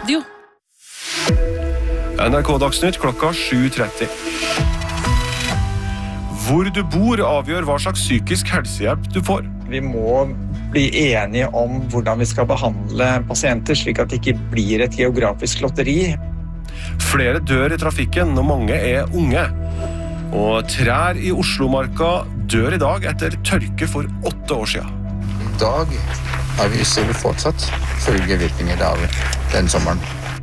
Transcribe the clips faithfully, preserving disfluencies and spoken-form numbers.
radio. N R K Dagsnytt klokka sju tretti. Hvor du bor avgjør hva slags psykisk helsehjelp du får. Vi må bli enige om hvordan vi skal behandle pasienter, slik at det ikke blir et geografisk lotteri. Flere dør i trafikken når mange er unge. Og trær i Oslomarka dør i dag etter tørke for åtte år siden. I dag har vi ser vi fortsatt følgevirkninger av den sommeren.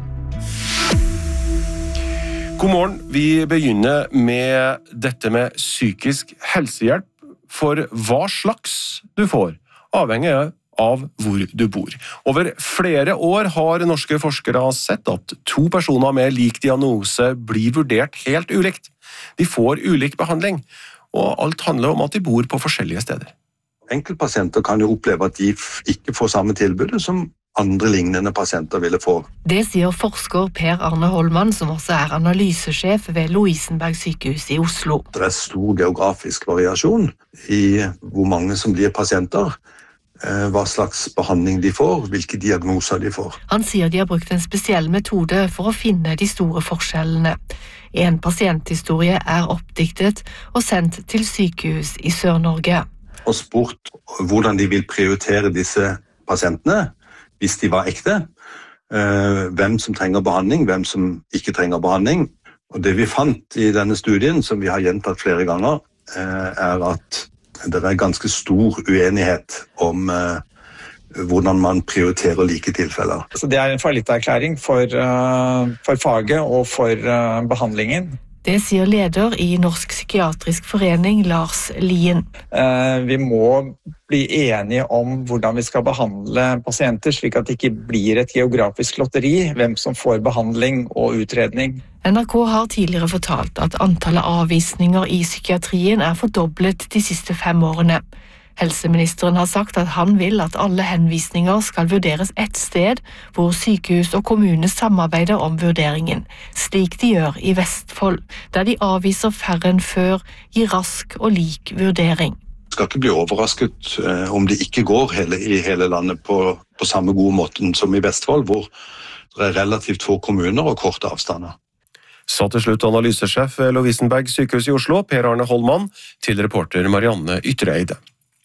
God morgen, vi begynner med dette med psykisk helsehjelp. For hva slags du får, avhenger av hvor du bor. Over flere år har norske forskere sett at to personer med lik diagnose blir vurdert helt ulikt. De får ulik behandling, og alt handler om at de bor på forskjellige steder. Enkeltpasienter kan jo oppleve at de ikke får samme tilbudet som andre lignende pasienter ville få. Det sier forsker Per Arne Holman, som også er analysesjef ved Lovisenberg sykehus i Oslo. Det er stor geografisk variasjon i hvor mange som blir pasienter, hva slags behandling de får, hvilke diagnoser de får. Han sier de har brukt en spesiell metode for å finne de store forskjellene. En pasienthistorie er oppdiktet og sendt til sykehus i Sør-Norge. Og spurt hvordan de vil prioritere disse pasientene, hvis de var ekte, hvem som trenger behandling, hvem som ikke trenger behandling. Og det vi fant i denne studien, som vi har gjentatt flere ganger, er at det er ganske stor uenighet om uh, hvordan man prioriterer like tilfeller. Så det er en fallitterklæring for, uh, for faget og for uh, behandlingen. Det sier leder i Norsk Psykiatrisk Forening, Lars Lien. Uh, vi må bli enige om hvordan vi skal behandle pasienter, slik at det ikke blir et geografisk lotteri, hvem som får behandling og utredning. N R K har tidligere fortalt at antallet avvisninger i psykiatrien er fordoblet de siste fem årene. Helseministeren har sagt at han vil at alle henvisninger skal vurderes ett sted, hvor sykehus og kommune samarbeider om vurderingen, slik de gjør i Vestfold, der de avviser færre enn før, gir rask og lik vurdering. Jeg skal ikke bli overrasket eh, om det ikke går hele, i hele landet på, på samme gode måten som i Vestfold, hvor det er relativt få kommuner og korte avstander. Så til slutt analysesjef ved Lovisenberg sykehus i Oslo, Per Arne Holman, til reporter Marianne Ytreide.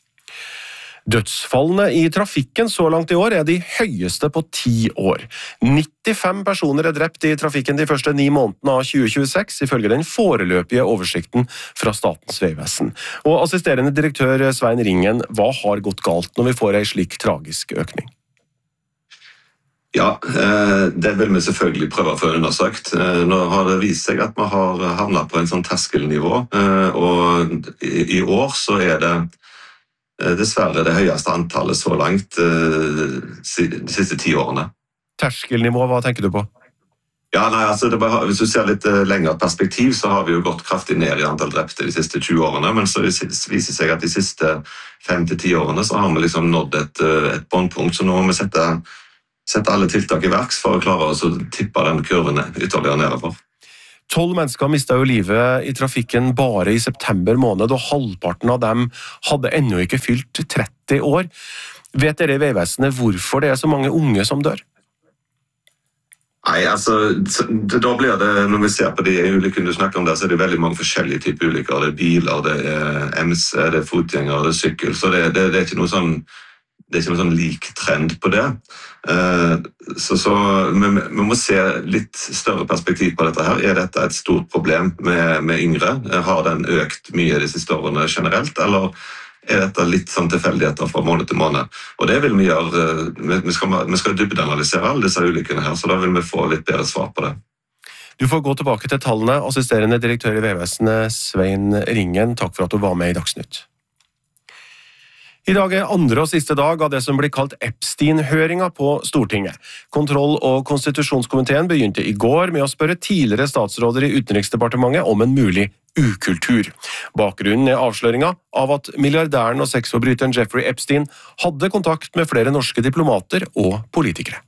Dødsfallene i trafikken så langt i år er de høyeste på ti år. nittifem personer er drept i trafikken de første ni månedene av tjue tjueseks, ifølge den foreløpige oversikten fra Statens vegvesen. Og assisterende direktør Svein Ringen, hva har gått galt når vi får en slik tragisk økning? Ja, det vil vi selvfølgelig prøve å få undersøkt. Nå har det vist seg at vi har havnet på en sånn terskelnivå, og i år så er det dessverre det høyeste antallet så langt de siste ti årene. Terskelnivå, hva tenker du på? Ja, nei, altså, det bare, hvis du ser litt lengre perspektiv, så har vi jo gått kraftig ned i antall drepte de siste tjue årene, men så viser seg at de siste fem til ti årene så har vi liksom nådd et, et båndpunkt, så nå må vi sette, sette alle tiltak i verks for å klare oss å tippe den kurven ytterligere nedover. Tolv mennesker mistet jo livet i trafikken bare i september måned, og halvparten av dem hadde ennå ikke fylt tretti år. Vet dere i Vegvesenet hvorfor det er så mange unge som dør? Nei, altså, da blir det, når vi ser på de ulykkene du snakker om der, så er det veldig mange forskjellige typer ulykker. Det er biler, det er M C, det er fotgjengere, det er sykkel, så det, det, det er ikke noe sånn Det er ikke noen sånn lik trend på det. Så, så vi, vi må se litt større perspektiv på dette her. Er dette et stort problem med, med yngre? Har den økt mye de siste årene generelt, eller er dette litt sånn tilfeldigheter fra måned til måned? Og det vil vi gjøre. Vi skal, vi skal dybdeanalysere alle disse ulykkene her, så da vil vi få litt bedre svar på det. Du får gå tilbake til tallene. Assisterende direktør i Vegvesenet, Svein Ringen, takk for at du var med i Dagsnytt. I dag er andre og siste dag av det som blir kalt Epstein-høringa på Stortinget. Kontroll- og konstitusjonskomiteen begynte i går med å spørre tidligere statsråder i Utenriksdepartementet om en mulig ukultur. Bakgrunnen er avsløringa av at milliardæren og sexforbryteren Jeffrey Epstein hadde kontakt med flere norske diplomater og politikere.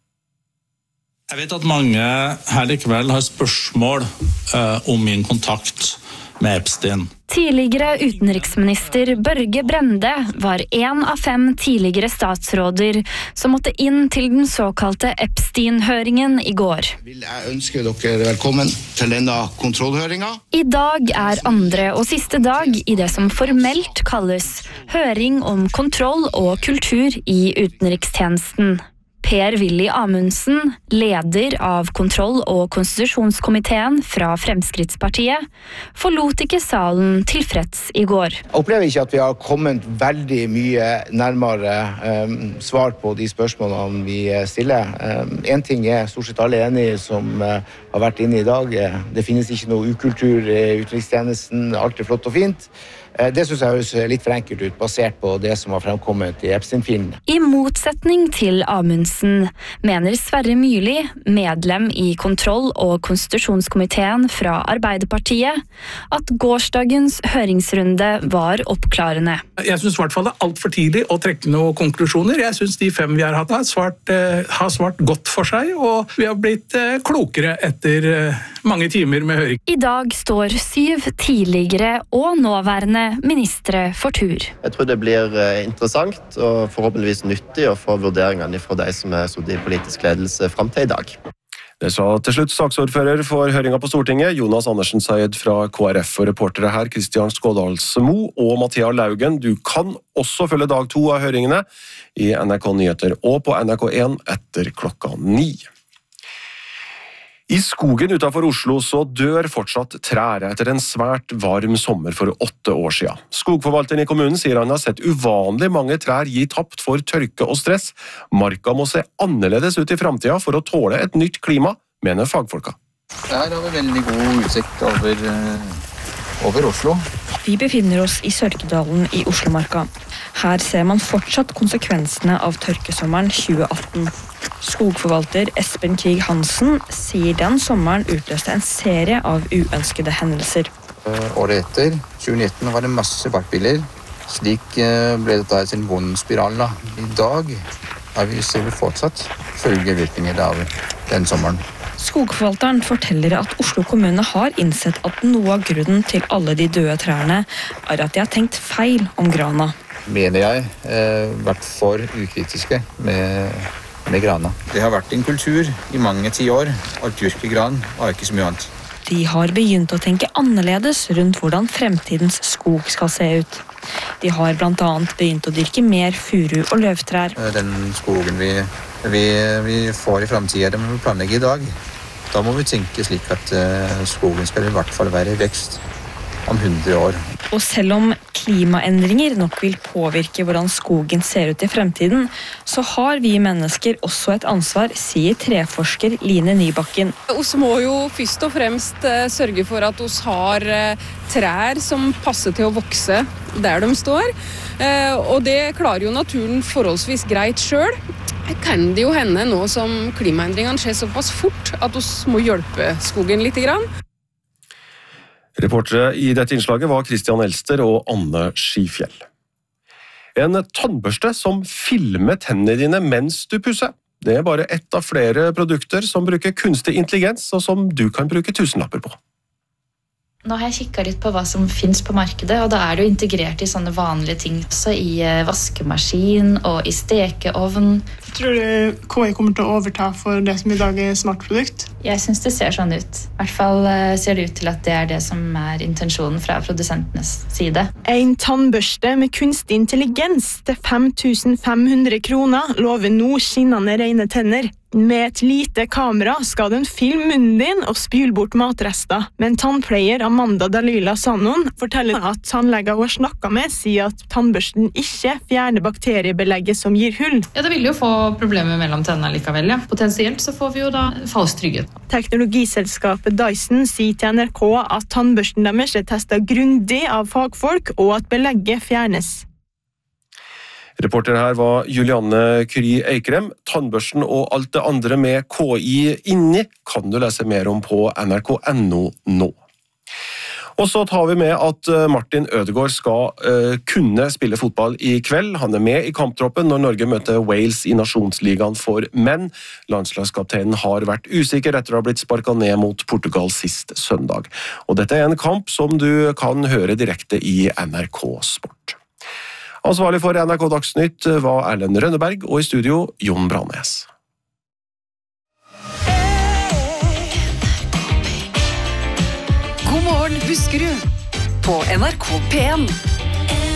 Jeg vet at mange her likevel har spørsmål uh, om min kontakt med Epstein. Tidligere utenriksminister Børge Brende var en av fem tidligere statsråder som måtte inn til den såkalte Epstein-høringen i går. Vil jeg ønske dere velkommen til denne kontrollhøringen. I dag er andre og siste dag i det som formelt kalles høring om kontroll og kultur i utenrikstjenesten. Per-Willy Amundsen, leder av kontroll- og konstitusjonskomiteen fra Fremskrittspartiet, forlot ikke salen tilfreds i går. Jeg opplever ikke at vi har kommet veldig mye nærmere um, svar på de spørsmålene vi stiller. Um, en ting er stort sett alle enige som uh, har vært inne i dag. Det finnes ikke noe ukultur i utenrikstjenesten, alt er flott og fint. Det synes jeg høres litt for enkelt ut, basert på det som har fremkommet i Epstein-filmen. I motsetning til Amundsen mener Sverre Myrli, medlem i kontroll- og konstitusjonskomiteen fra Arbeiderpartiet, at gårsdagens høringsrunde var oppklarende. Jeg synes i hvert fall det er alt for tidlig å trekke noen konklusjoner. Jeg synes de fem vi har hatt har svart, eh, har svart godt for seg, og vi har blitt eh, klokere etter eh, mange timer med høring. I dag står syv tidligere og nåværende ministre for tur. Jeg tror det blir interessant og forhåpentligvis nyttig å få vurderingene fra de som er sittet i politisk ledelse frem til i dag. Det sa til slutt saksordfører for høringa på Stortinget, Jonas Andersen Said fra K R F, og reportere her Kristian Skådalsmo og Mathea Laugen. Du kan også følge dag to av høringene i N R K Nyheter og på N R K en etter klokka ni. I skogen utenfor Oslo så dør fortsatt trær etter en svært varm sommer for åtte år siden. Skogforvalteren i kommunen sier han har sett uvanlig mange trær gi tapt for tørke og stress. Marka må se annerledes ut i fremtiden for å tåle et nytt klima, mener fagfolka. Her har vi veldig god utsikt over, over Oslo. Vi befinner oss i Sørkedalen i Oslomarka. Her ser man fortsatt konsekvensene av tørkesommeren tjue atten. Skogforvalter Espen Krig Hansen sier den sommeren utløste en serie av uønskede hendelser. Året etter, tjue nitten, var det masse barkbiller. Slik ble dette sin vond spiral. Da. I dag er vi, ser vi fortsatt følgevirkninger av den sommeren. Skogforvalteren forteller at Oslo kommune har innsett at noe av grunnen til alle de døde trærne er at de har tenkt feil om grana. Mener jeg eh, vært for ukritiske med, med grana. Det har vært en kultur i mange tiår, å dyrke gran og ikke så mye annet. De har begynt å tenke annerledes rundt hvordan fremtidens skog skal se ut. De har blant annet begynt å dyrke mer furu og løvtrær. Den skogen vi, vi, vi får i fremtiden, det må vi planlegge i dag. Da må vi tenke slik at uh, skogen skal i hvert fall være i vekst om hundre år. Og selv om klimaendringer nok vil påvirke hvordan skogen ser ut i fremtiden, så har vi mennesker også et ansvar, sier treforsker Line Nybakken. Vi må jo først og fremst sørge for at vi har trær som passer til å vokse der de står. Og det klarer jo naturen forholdsvis greit selv. Kan det jo hende nå som klimaendringene skjer såpass fort at vi må hjelpe skogen litt grann. Reportere i dette innslaget var Christian Elster og Anne Skifjell. En tannbørste som filmer tennene dine mens du pusser. Det er bare ett av flere produkter som bruker kunstig intelligens, og som du kan bruke tusenlapper på. Nå har jeg kikket litt på hva som finnes på markedet, og da er det jo integrert i sånne vanlige ting. Også i vaskemaskin og i stekeovn. Jeg tror K I kommer til å overta for det som i dag er smartprodukt. Jeg synes det ser sånn ut. I hvert fall ser det ut til at det er det som er intensjonen fra produsentenes side. En tannbørste med kunstig intelligens til fem tusen fem hundre kroner lover nå skinnende rene tenner. Med et lite kamera skal den filme munnen din og spyle bort matrester. Men tannpleier Amanda Dalila Sannon forteller at tannleger hun har snakket med sier at tannbørsten ikke fjerner bakteriebelegget som gir hull. Ja, det vil jo få problemer mellom tennene likevel, ja. Potensielt så får vi jo da falsk trygghet. Teknologiselskapet Dyson sier til N R K at tannbørsten deres er testet grundig av fagfolk, og at belegget fjernes. Reporter her var Julianne Curie Eikrem. Tannbørsten og alt det andre med K I inni kan du lese mer om på N R K punktum no nå. Og så tar vi med at Martin Ødegaard skal uh, kunne spille fotball i kveld. Han er med i kamptroppen når Norge møter Wales i Nasjonsligaen for menn. Landslagskapteinen har vært usikker etter å ha blitt sparket ned mot Portugal sist søndag. Og dette er en kamp som du kan høre direkte i N R K Sport. Ansvarlig for N R K Dagsnytt var Erlend Rønneberg, og i studio Jon Brannes. God morgen, Buskerud, på N R K P en.